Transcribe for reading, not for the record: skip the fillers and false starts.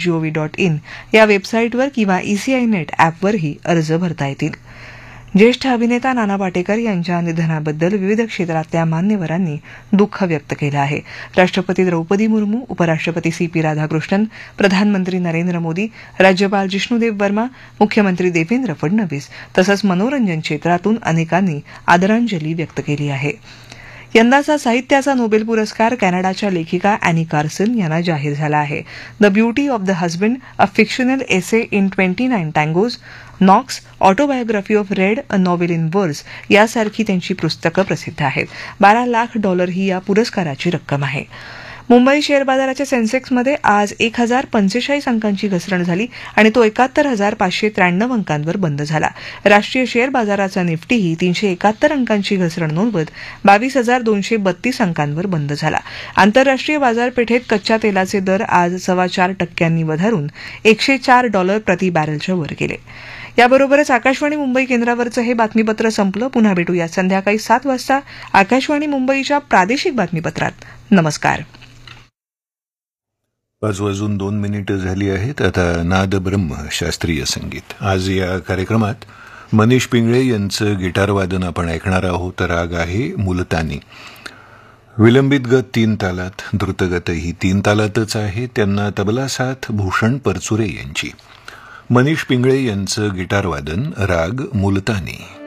ecy.gov.in या वेबसाईटवर किंवा ECI नेट ॲपवरही अर्ज भरता येतील. ज्येष्ठ अभिनेता नाना पाटेकर यांच्या निधनाबद्दल विविध क्षेत्रातल्या मान्यवरांनी दुःख व्यक्त केलं आहे. राष्ट्रपती द्रौपदी मुर्मू, उपराष्ट्रपती CP राधाकृष्णन, प्रधानमंत्री नरेंद्र मोदी, राज्यपाल जिष्णुदेव वर्मा, मुख्यमंत्री देवेंद्र फडणवीस तसंच मनोरंजन क्षेत्रातून अनेकांनी आदरांजली व्यक्त केली आहे. यंदाचा साहित्याचा नोबेल पुरस्कार कॅनडाच्या लेखिका अॅनी कार्सन यांना जाहीर झाला आहे. The beauty of the husband, a fictional essay in 29 टँगोज, नॉक्स, autobiography of red, a novel in words यासारखी त्यांची पुस्तकं प्रसिद्ध आहेत. $12 लाख ही या पुरस्काराची रक्कम आहे. मुंबई शेअर बाजाराच्या सेन्सेक्समध्ये आज 1045 अंकांची घसरण झाली आणि तो 71,593 अंकांवर बंद झाला. राष्ट्रीय शेअर बाजाराचा निफ्टीही 371 अंकांची घसरण नोंदवत 22,232 अंकांवर बंद झाला. आंतरराष्ट्रीय बाजारपेठेत कच्च्या तेलाचे दर आज 4.25% वधारून $104 प्रति बॅरलच्या वर गेले. याबरोबरच आकाशवाणी मुंबई केंद्रावरचं हे बातमीपत्र संपलं. पुन्हा भेटूया संध्याकाळी 7 वाजता आकाशवाणी मुंबईच्या प्रादेशिक बातमीपत्रात. नमस्कार. 5:02 झाली आहेत. आता नाद ब्रह्म शास्त्रीय संगीत. आज या कार्यक्रमात मनीष पिंगळे यांचं गिटार वादन आपण ऐकणार आहोत. राग आहे मुलतानी. विलंबित गत 3 तालात, द्रुतगतही 3 तालातच आहे. त्यांना तबला साथ भूषण परचुरे यांची. मनीष पिंगळे यांचं गिटार वादन, राग मुलतानी.